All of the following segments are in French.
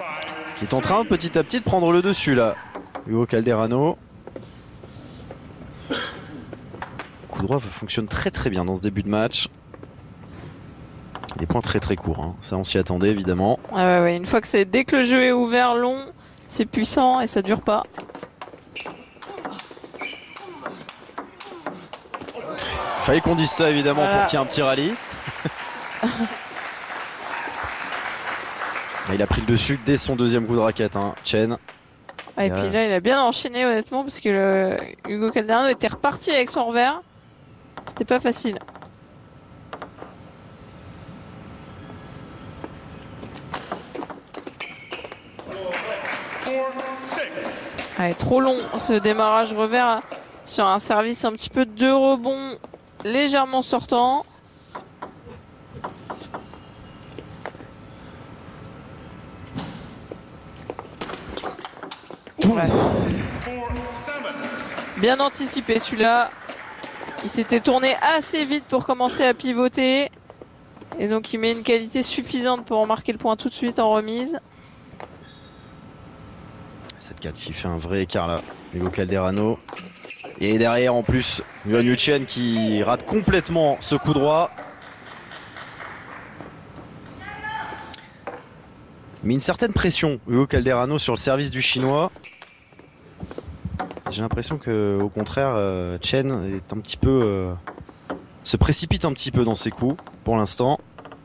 qui est en train petit à petit de prendre le dessus là. Hugo Calderano. Le coup droit fonctionne très très bien dans ce début de match. Des points très très courts, hein. Ça on s'y attendait évidemment. Ouais, une fois que dès que le jeu est ouvert long, c'est puissant et ça dure pas. Fallait qu'on dise ça évidemment pour qu'il y ait un petit rallye. Il a pris le dessus dès son deuxième coup de raquette, hein, Chen. Et puis là il a bien enchaîné honnêtement parce que Hugo Calderano était reparti avec son revers. C'était pas facile. Trop long ce démarrage revers sur un service un petit peu de rebond légèrement sortant. Ouais. Bien anticipé celui-là. Il s'était tourné assez vite pour commencer à pivoter. Et donc il met une qualité suffisante pour marquer le point tout de suite en remise. 7-4 qui fait un vrai écart là. Hugo Calderano. Et derrière en plus, Yuan Chen qui rate complètement ce coup droit. Mais une certaine pression, Hugo Calderano sur le service du chinois. J'ai l'impression que au contraire, Chen est un petit peu se précipite un petit peu dans ses coups pour l'instant.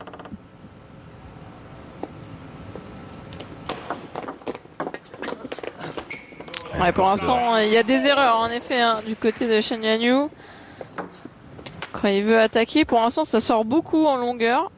Pour l'instant, il y a des erreurs en effet du côté de Chen Yanyu. Quand il veut attaquer, pour l'instant, ça sort beaucoup en longueur.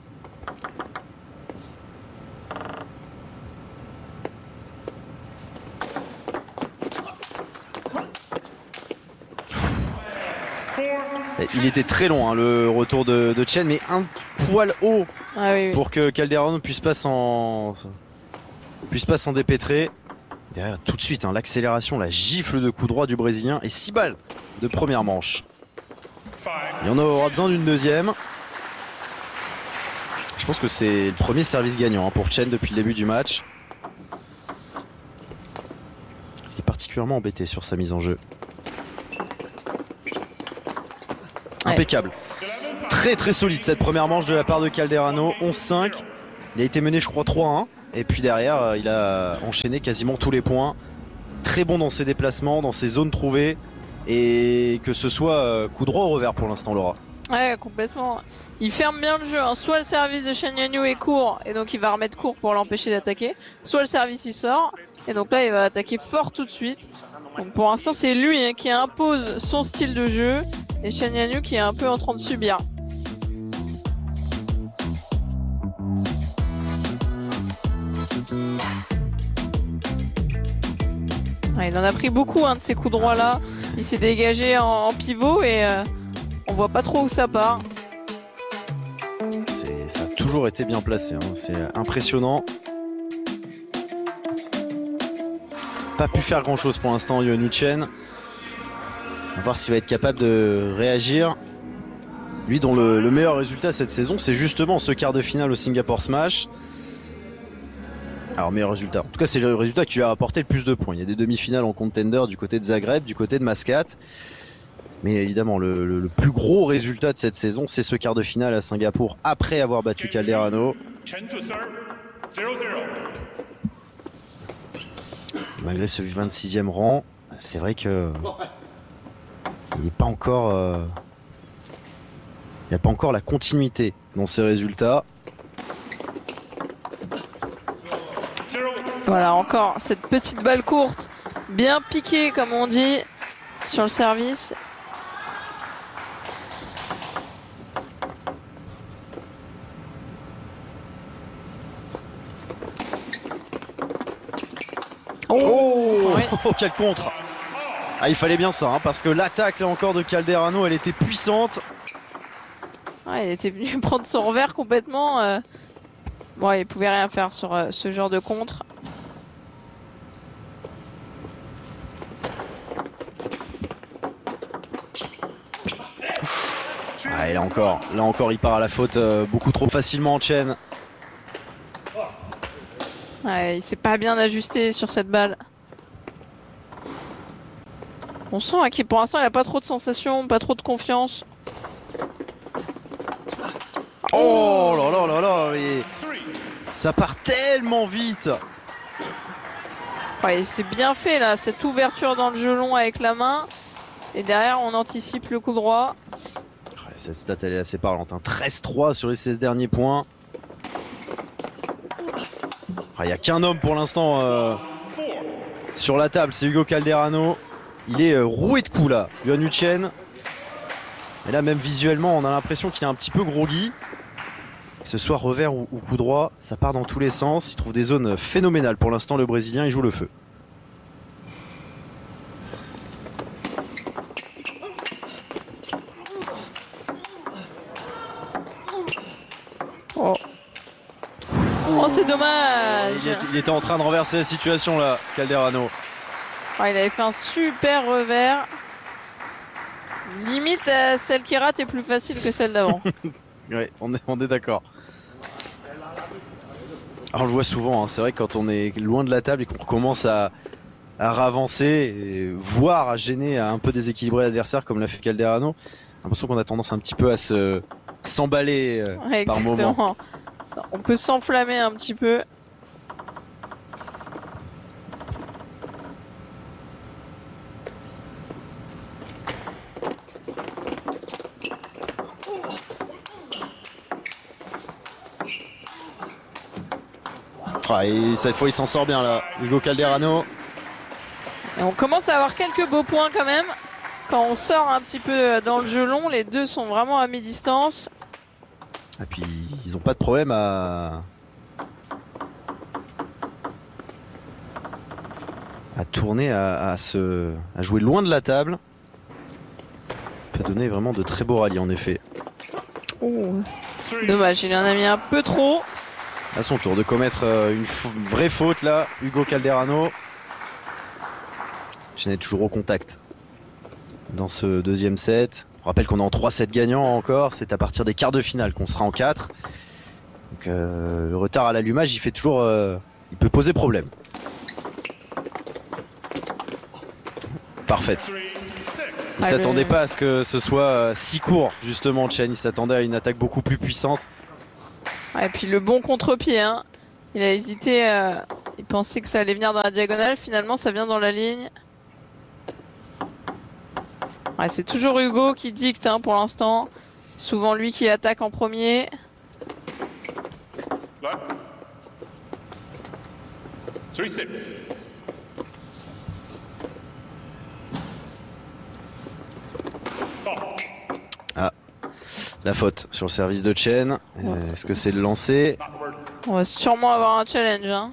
Il était très long le retour de Chen, mais un poil haut pour que Calderano ne puisse pas s'en dépêtrer. Derrière tout de suite l'accélération, la gifle de coup droit du Brésilien et 6 balles de première manche. Il y en aura besoin d'une deuxième. Je pense que c'est le premier service gagnant pour Chen depuis le début du match. Il est particulièrement embêté sur sa mise en jeu. Impeccable. Très très solide cette première manche de la part de Calderano. 11-5. Il a été mené je crois 3-1. Et puis derrière il a enchaîné quasiment tous les points. Très bon dans ses déplacements, dans ses zones trouvées. Et que ce soit coup droit au revers pour l'instant, Laura. Ouais, complètement. Il ferme bien le jeu. Soit le service de Chen Yanyu est court et donc il va remettre court pour l'empêcher d'attaquer. Soit le service il sort et donc là il va attaquer fort tout de suite. Donc pour l'instant c'est lui qui impose son style de jeu et Chen Yanyu qui est un peu en train de subir. Il en a pris beaucoup de ces coups droits là. Il s'est dégagé en pivot et on voit pas trop où ça part. Ça a toujours été bien placé, c'est impressionnant. Pas pu faire grand chose pour l'instant Yuan Chen. On va voir s'il va être capable de réagir. Lui dont le meilleur résultat cette saison c'est justement ce quart de finale au Singapore Smash. Alors meilleur résultat, en tout cas c'est le résultat qui lui a apporté le plus de points. Il y a des demi-finales en contender du côté de Zagreb, du côté de Mascate. Mais évidemment le plus gros résultat de cette saison c'est ce quart de finale à Singapour après avoir battu Calderano. Malgré ce 26e rang, c'est vrai que il n'est pas encore il n'y a pas encore la continuité dans ces résultats. Voilà, encore cette petite balle courte, bien piquée comme on dit, sur le service. Oh, oui. Oh quel contre! Il fallait bien ça, parce que l'attaque là encore de Calderano, elle était puissante. Il était venu prendre son revers complètement. Bon, il pouvait rien faire sur ce genre de contre. Et là encore, il part à la faute beaucoup trop facilement en Chen. Ouais, il s'est pas bien ajusté sur cette balle. On sent hein, qu'il pour l'instant il a pas trop de sensations, pas trop de confiance. Oh là là là là, et ça part tellement vite. Ouais, c'est bien fait là, cette ouverture dans le gelon avec la main. Et derrière on anticipe le coup droit. Cette stat elle est assez parlante, hein. 13-3 sur les 16 derniers points. Il n'y a qu'un homme pour l'instant sur la table, c'est Hugo Calderano. Il est roué de coups là, Yuan Yuchen. Et là même visuellement on a l'impression qu'il est un petit peu groggy. Que ce soit revers ou coup droit, ça part dans tous les sens. Il trouve des zones phénoménales pour l'instant, le Brésilien, il joue le feu. Oh, oh c'est dommage. Il était en train de renverser la situation là, Calderano. Ouais, il avait fait un super revers. Limite, celle qui rate est plus facile que celle d'avant. Ouais, on est d'accord. Alors, on le voit souvent, hein, c'est vrai que quand on est loin de la table et qu'on commence à ravancer, et voire à gêner, à un peu déséquilibrer l'adversaire comme l'a fait Calderano, j'ai l'impression qu'on a tendance un petit peu à s'emballer ouais, par moment. On peut s'enflammer un petit peu. Ah, et cette fois il s'en sort bien là, Hugo Calderano. Et on commence à avoir quelques beaux points quand même. Quand on sort un petit peu dans le gelon, les deux sont vraiment à mi-distance. Et puis ils n'ont pas de problème à tourner, à jouer loin de la table. Ça peut donner vraiment de très beaux rallyes en effet. Oh. Dommage, il en a mis un peu trop. À son tour de commettre une vraie faute là, Hugo Calderano. Chen est toujours au contact dans ce deuxième set. On rappelle qu'on est en 3 sets gagnants encore. C'est à partir des quarts de finale qu'on sera en 4. Donc le retard à l'allumage, il fait toujours, il peut poser problème. Parfait. Il s'attendait pas à ce que ce soit si court justement Chen. Il s'attendait à une attaque beaucoup plus puissante. Et puis le bon contre-pied, hein. Il a hésité, il pensait que ça allait venir dans la diagonale, finalement ça vient dans la ligne. Ouais, c'est toujours Hugo qui dicte hein, pour l'instant. Souvent lui qui attaque en premier. Ah, la faute sur le service de Chen. Ouais. Est-ce que c'est le lancer? On va sûrement avoir un challenge. Hein.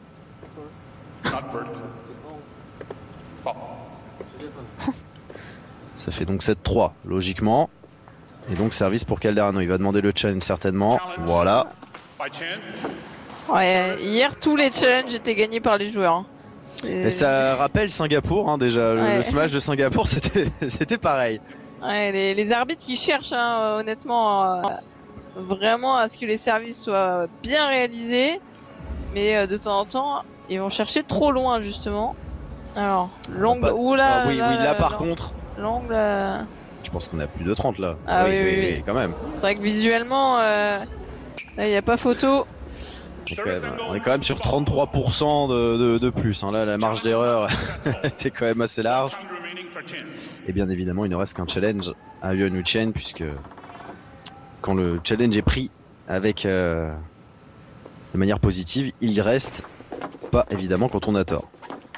Ça fait donc 7-3 logiquement. Et donc service pour Calderano. Il va demander le challenge certainement. Voilà. Ouais, hier tous les challenges étaient gagnés par les joueurs. Hein. Et ça rappelle Singapour hein, déjà. Ouais. Le smash de Singapour c'était pareil. Ouais, les arbitres qui cherchent hein, honnêtement vraiment à ce que les services soient bien réalisés. Mais de temps en temps ils vont chercher trop loin justement. Alors l'angle. Oula. Oui, là par contre. L'angle. Je pense qu'on a plus de 30 là. Ah oui, quand même. C'est vrai que visuellement, il n'y a pas photo. On est quand même sur 33% de plus. Hein. Là, la marge d'erreur était quand même assez large. Et bien évidemment, il ne reste qu'un challenge à Yuan Yuchen, puisque quand le challenge est pris avec de manière positive, il reste pas évidemment quand on a tort.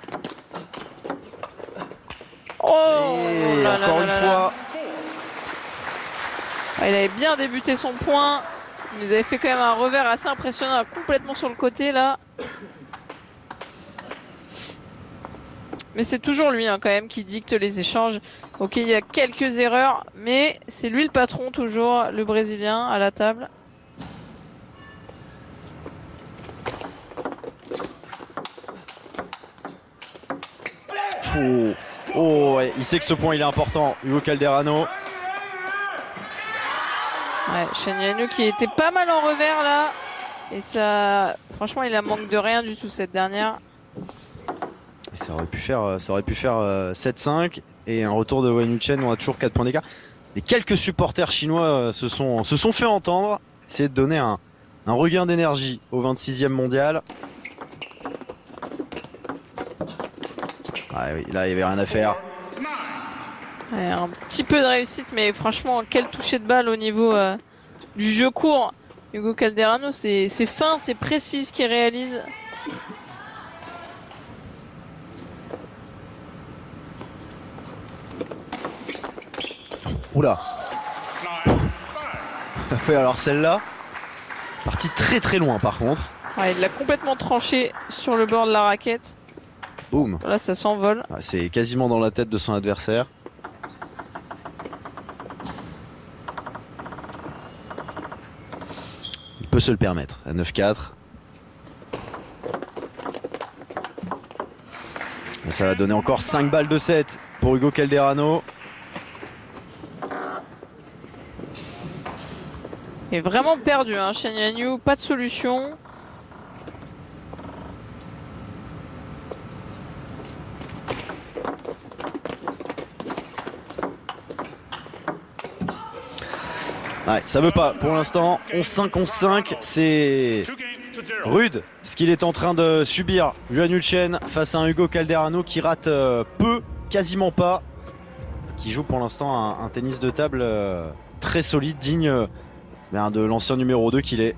Oh et là encore là une là fois. Il avait bien débuté son point. Il nous avait fait quand même un revers assez impressionnant, complètement sur le côté là. Mais c'est toujours lui hein, quand même qui dicte les échanges. Ok, il y a quelques erreurs, mais c'est lui le patron toujours, le Brésilien à la table. Oh ouais, il sait que ce point il est important, Hugo Calderano. Ouais, Chen Yuanyu qui était pas mal en revers là. Et ça, franchement, il a manque de rien du tout cette dernière. Et ça aurait pu faire 7-5 et un retour de Wang Yuchen. On a toujours 4 points d'écart. Les quelques supporters chinois se sont fait entendre. Essayer de donner un regain d'énergie au 26e mondial. Ah oui, là il n'y avait rien à faire. Ouais, un petit peu de réussite, mais franchement, quel toucher de balle au niveau du jeu court. Hugo Calderano, c'est fin, c'est précis ce qu'il réalise. Oula. Alors celle-là, partie très très loin par contre. Ouais, il l'a complètement tranché sur le bord de la raquette. Boum. Là, ça s'envole. C'est quasiment dans la tête de son adversaire. Il peut se le permettre à 9-4. Ça va donner encore 5 balles de 7 pour Hugo Calderano. Il est vraiment perdu, hein, Shen Yanyu, pas de solution. Ouais, ça veut pas pour l'instant. 11-5, 11-5, c'est rude ce qu'il est en train de subir Yuan Yuchen face à un Hugo Calderano qui rate peu, quasiment pas, qui joue pour l'instant un tennis de table très solide, digne de l'ancien numéro 2 qu'il est.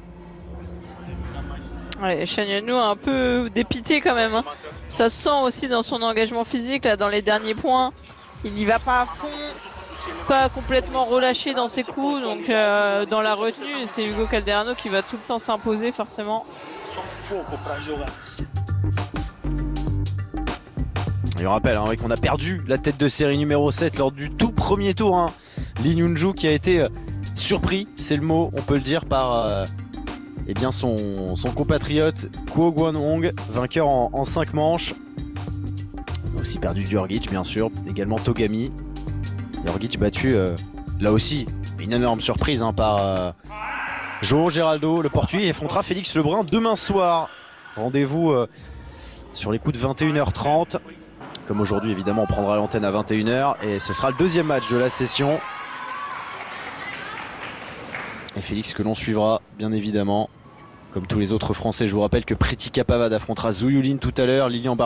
Ouais, Shen Yanyu un peu dépité quand même, hein. Ça se sent aussi dans son engagement physique là, dans les derniers points. Il n'y va pas à fond, pas complètement relâché dans ses coups, donc dans la retenue, c'est Hugo Calderano qui va tout le temps s'imposer forcément. Et on rappelle qu'on a perdu la tête de série numéro 7 lors du tout premier tour, hein. Lee Nyunju qui a été surpris, c'est le mot, on peut le dire, par son compatriote Kuo Guanhong, vainqueur en 5 manches. On a aussi perdu Djurgic bien sûr, également Togami. Djurgic battu là aussi, une énorme surprise par João Geraldo, le portugais, affrontera Félix Lebrun demain soir. Rendez-vous sur les coups de 21h30. Comme aujourd'hui évidemment on prendra l'antenne à 21h et ce sera le deuxième match de la session. Et Félix que l'on suivra bien évidemment comme tous les autres Français. Je vous rappelle que Priti Kapavad affrontera Zhu Yulin tout à l'heure, Lilian